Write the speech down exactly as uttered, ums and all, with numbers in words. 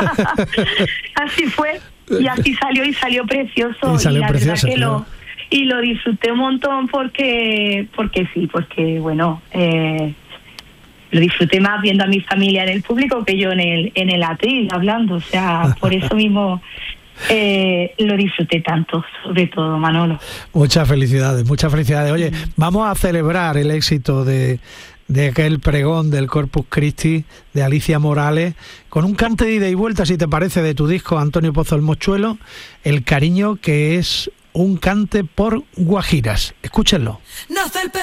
Así fue, y así salió, y salió precioso. Y salió y la precioso, verdad que claro. lo, y lo disfruté un montón porque, porque sí, porque bueno, eh, lo disfruté más viendo a mi familia en el público que yo en el, en el atril hablando, o sea, por eso mismo eh, lo disfruté tanto, sobre todo, Manolo. Muchas felicidades, muchas felicidades. Oye, mm. vamos a celebrar el éxito de, de aquel pregón del Corpus Christi de Alicia Morales con un cante de ida y vuelta, si te parece, de tu disco, Antonio Pozo el Mochuelo, El cariño, que es un cante por guajiras. Escúchenlo. Nace el